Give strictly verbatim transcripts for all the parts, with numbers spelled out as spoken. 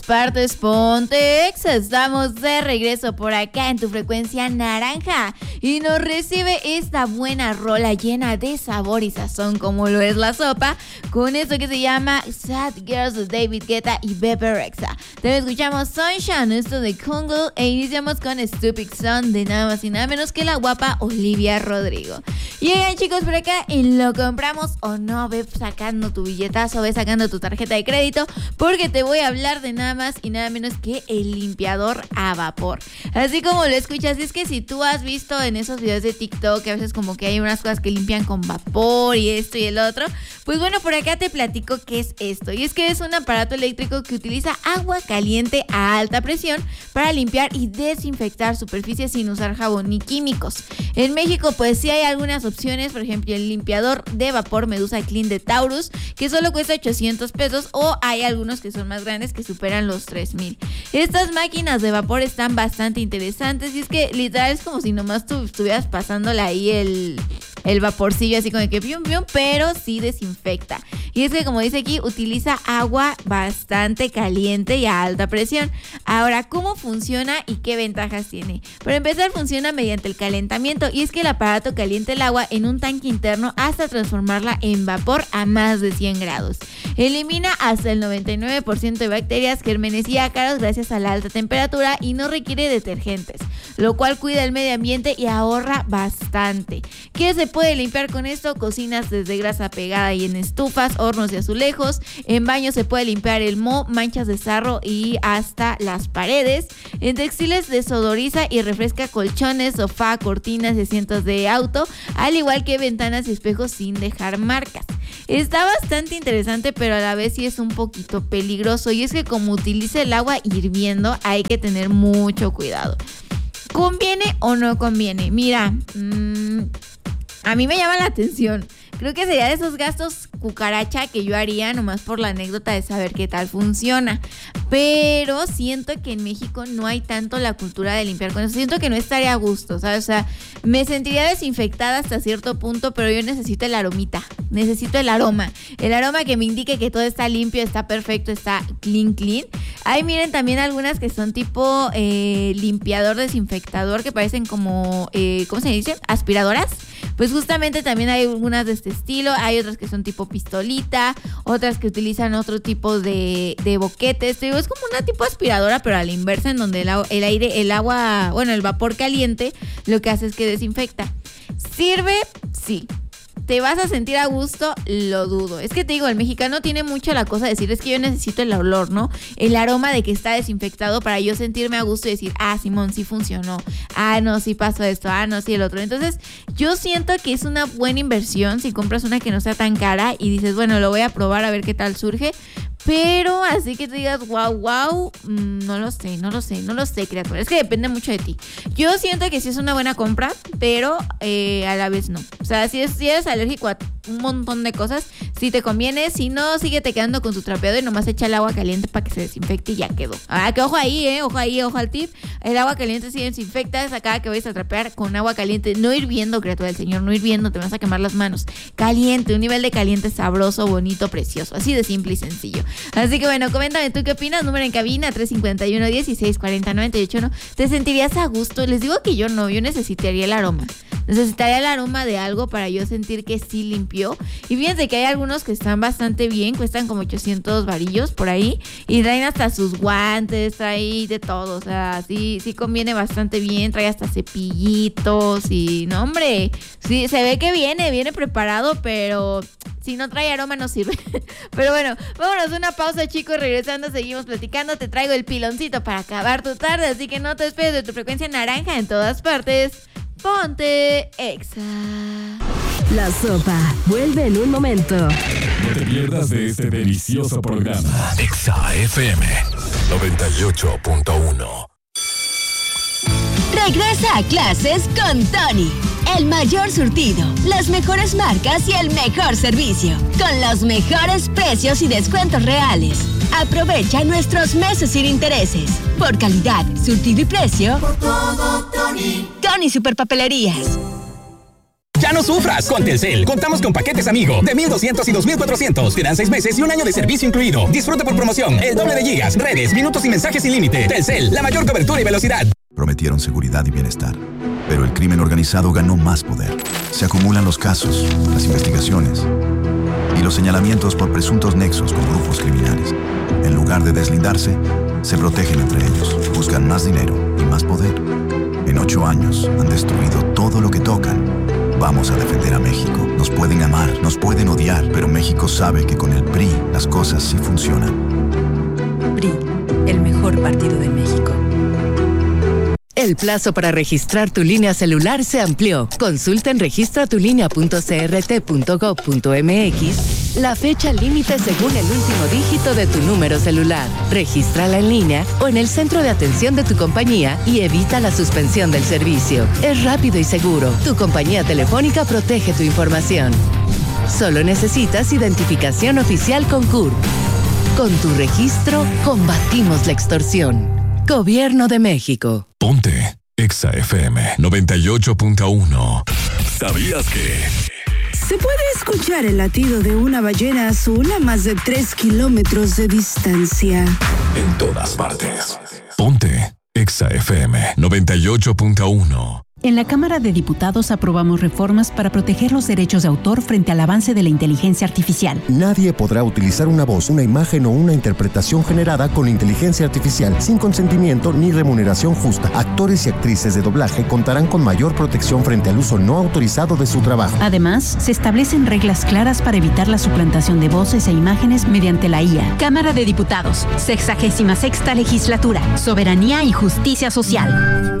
Partes Pontex, estamos de regreso por acá en tu frecuencia naranja y nos recibe esta buena rola llena de sabor y sazón como lo es la sopa, con esto que se llama Sad Girls de David Guetta y Bebe Rexha. También escuchamos Sunshine, esto de Congo, e iniciamos con Stupid Son de nada más y nada menos que la guapa Olivia Rodrigo. Y oigan, chicos, por acá en Lo Compramos o No, ve sacando tu billetazo, ve sacando tu tarjeta de crédito, porque te voy a hablar de nada más y nada menos que el limpiador a vapor. Así como lo escuchas, es que si tú has visto en esos videos de TikTok que a veces como que hay unas cosas que limpian con vapor y esto y el otro, pues bueno, por acá te platico qué es esto. Y es que es un aparato eléctrico que utiliza agua caliente a alta presión para limpiar y desinfectar superficies sin usar jabón ni químicos. En México pues sí hay algunas opciones, por ejemplo el limpiador de vapor Medusa Clean de Taurus, que solo cuesta ochocientos pesos, o hay algunos que son más grandes que superan los tres mil. Estas máquinas de vapor están bastante interesantes y es que literal es como si nomás tú estuvieras pasándole ahí el, el vaporcillo así como de que pium pium, pero sí desinfecta. Y es que como dice aquí, utiliza agua bastante caliente y a alta presión. Ahora, ¿cómo funciona y qué ventajas tiene? Para empezar, funciona mediante el calentamiento, y es que el aparato calienta el agua en un tanque interno hasta transformarla en vapor a más de cien grados. Elimina hasta el noventa y nueve por ciento de bacterias, gérmenes y ácaros gracias a la alta temperatura y no requiere detergentes, lo cual cuida el medio ambiente y ahorra bastante. ¿Qué se puede limpiar con esto? Cocinas desde grasa pegada y en estufas, hornos y azulejos. En baños se puede limpiar el moho, manchas de sarro y hasta las paredes. En textiles desodoriza y refresca colchones, sofá, cortinas y asientos de auto, al igual que ventanas y espejos sin dejar marcas. Está bastante interesante, pero a la vez sí es un poquito peligroso, y es que como utiliza el agua hirviendo hay que tener mucho cuidado. ¿Conviene o no conviene? Mira, mmm, a mí me llama la atención. Creo que sería de esos gastos cucaracha que yo haría nomás por la anécdota de saber qué tal funciona. Pero siento que en México no hay tanto la cultura de limpiar con eso. Siento que no estaría a gusto, ¿sabes? O sea, me sentiría desinfectada hasta cierto punto, pero yo necesito el aromita. Necesito el aroma. El aroma que me indique que todo está limpio, está perfecto, está clean, clean. Ahí miren también algunas que son tipo eh, limpiador, desinfectador, que parecen como, eh, ¿cómo se dice? Aspiradoras. Pues justamente también hay algunas de este estilo. Hay otras que son tipo pistolita, otras que utilizan otro tipo de, de boquetes. Te digo, es como una tipo aspiradora, pero a la inversa, en donde el, el aire, el agua, bueno, el vapor caliente lo que hace es que desinfecta. ¿Sirve? Sí. ¿Te vas a sentir a gusto? Lo dudo. Es que te digo, el mexicano tiene mucho la cosa de decir, es que yo necesito el olor, ¿no? El aroma de que está desinfectado para yo sentirme a gusto y decir, ah, Simón, sí funcionó. Ah, no, sí pasó esto. Ah, no, sí el otro. Entonces, yo siento que es una buena inversión si compras una que no sea tan cara y dices, bueno, lo voy a probar a ver qué tal surge. Pero así que te digas, wow, wow, no lo sé, no lo sé, no lo sé, criatura. Es que depende mucho de ti. Yo siento que sí es una buena compra, pero eh, a la vez no. O sea, si, es, si eres alérgico a un montón de cosas, sí te conviene. Si no, síguete quedando con tu trapeador y nomás echa el agua caliente para que se desinfecte y ya quedó. Ah, que ojo ahí, eh, ojo ahí, ojo al tip. El agua caliente sí desinfecta, es cada que vayas a trapear con agua caliente. No hirviendo, criatura del Señor, no hirviendo, te vas a quemar las manos. Caliente, un nivel de caliente sabroso, bonito, precioso. Así de simple y sencillo. Así que bueno, coméntame tú qué opinas. Número en cabina tres cinco uno, dieciséis cuarenta, noventa y ocho, ¿no? ¿Te sentirías a gusto? Les digo que yo no, yo necesitaría el aroma. Necesitaría el aroma de algo para yo sentir que sí limpió. Y fíjense que hay algunos que están bastante bien, cuestan como ochocientos varillos por ahí. Y traen hasta sus guantes, trae de todo. O sea, sí, sí conviene bastante bien. Trae hasta cepillitos y no, hombre. Sí, se ve que viene, viene preparado, pero si no trae aroma no sirve. Pero bueno, vámonos a una pausa, chicos. Regresando, seguimos platicando. Te traigo el piloncito para acabar tu tarde. Así que no te despegues de tu frecuencia naranja en todas partes. Ponte Exa. La sopa vuelve en un momento. No te pierdas de este delicioso programa. Exa F M noventa y ocho punto uno. Regresa a clases con Tony. El mayor surtido, las mejores marcas y el mejor servicio. Con los mejores precios y descuentos reales. Aprovecha nuestros meses sin intereses. Por calidad, surtido y precio. Por todo, Tony. Tony Superpapelerías. Ya Ya no sufras con Telcel. Contamos con paquetes amigo de mil doscientos y dos mil cuatrocientos. Te dan seis meses y un año de servicio incluido. Disfruta por promoción el doble de gigas, redes, minutos y mensajes sin límite. Telcel, la mayor cobertura y velocidad. Prometieron seguridad y bienestar, pero el crimen organizado ganó más poder. Se acumulan los casos, las investigaciones y los señalamientos por presuntos nexos con grupos criminales. En lugar de deslindarse, se protegen entre ellos, buscan más dinero y más poder. En ocho años han destruido todo lo que tocan. Vamos a defender a México. Nos pueden amar, nos pueden odiar, pero México sabe que con el P R I las cosas sí funcionan. P R I, el mejor partido de México. El plazo para registrar tu línea celular se amplió. Consulta en registra tu línea punto c r t punto gov punto m x la fecha límite según el último dígito de tu número celular. Regístrala en línea o en el centro de atención de tu compañía y evita la suspensión del servicio. Es rápido y seguro. Tu compañía telefónica protege tu información. Solo necesitas identificación oficial con C U R. Con tu registro, combatimos la extorsión. Gobierno de México. Ponte Exa F M noventa y ocho punto uno. ¿Sabías que? Se puede escuchar el latido de una ballena azul a más de tres kilómetros de distancia. En todas partes. Ponte Exa F M noventa y ocho punto uno. En la Cámara de Diputados aprobamos reformas para proteger los derechos de autor frente al avance de la inteligencia artificial. Nadie podrá utilizar una voz, una imagen o una interpretación generada con inteligencia artificial sin consentimiento ni remuneración justa. Actores y actrices de doblaje contarán con mayor protección frente al uso no autorizado de su trabajo. Además, se establecen reglas claras para evitar la suplantación de voces e imágenes mediante la I A. Cámara de Diputados, sexagésima sexta legislatura, soberanía y justicia social.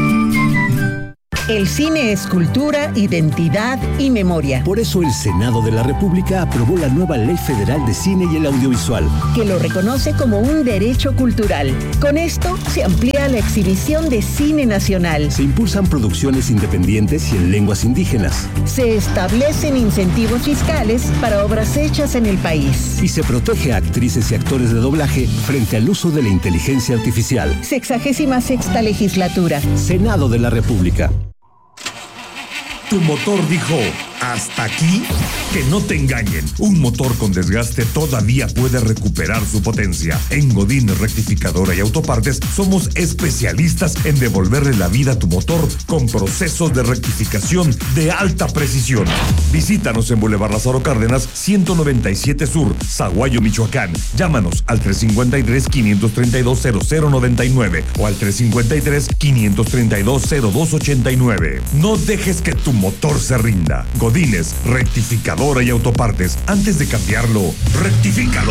El cine es cultura, identidad y memoria. Por eso el Senado de la República aprobó la nueva Ley Federal de Cine y el Audiovisual, que lo reconoce como un derecho cultural. Con esto se amplía la exhibición de cine nacional. Se impulsan producciones independientes y en lenguas indígenas. Se establecen incentivos fiscales para obras hechas en el país. Y se protege a actrices y actores de doblaje frente al uso de la inteligencia artificial. Sexagésima sexta legislatura. Senado de la República. Tu motor dijo, ¿hasta aquí? Que no te engañen. Un motor con desgaste todavía puede recuperar su potencia. En Godín Rectificadora y Autopartes somos especialistas en devolverle la vida a tu motor con procesos de rectificación de alta precisión. Visítanos en Boulevard Lázaro Cárdenas, ciento noventa y siete Sur, Zaguayo, Michoacán. Llámanos al tres cinco tres, cinco tres dos, cero cero nueve nueve o al tres cinco tres, cinco tres dos, cero dos ocho nueve. No dejes que tu motor se rinda. Godínez, Rectificadora y Autopartes. Antes de cambiarlo, rectifícalo.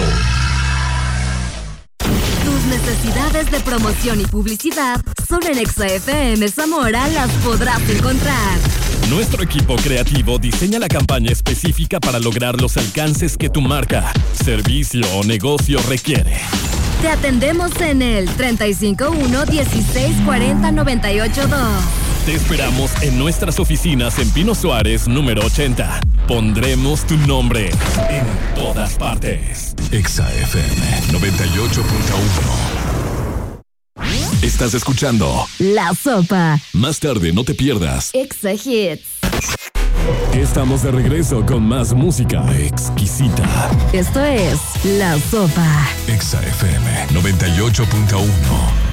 Tus necesidades de promoción y publicidad solo en Exa F M Zamora las podrás encontrar. Nuestro equipo creativo diseña la campaña específica para lograr los alcances que tu marca, servicio o negocio requiere. Te atendemos en el treinta y cinco uno, dieciséis cuarenta, noventa y ocho dos. Te esperamos en nuestras oficinas en Pino Suárez, número ochenta. Pondremos tu nombre en todas partes. Exa F M noventa y ocho punto uno. Estás escuchando La Sopa. Más tarde, no te pierdas Exa Hits. Estamos de regreso con más música exquisita. Esto es La Sopa. Exa F M noventa y ocho punto uno.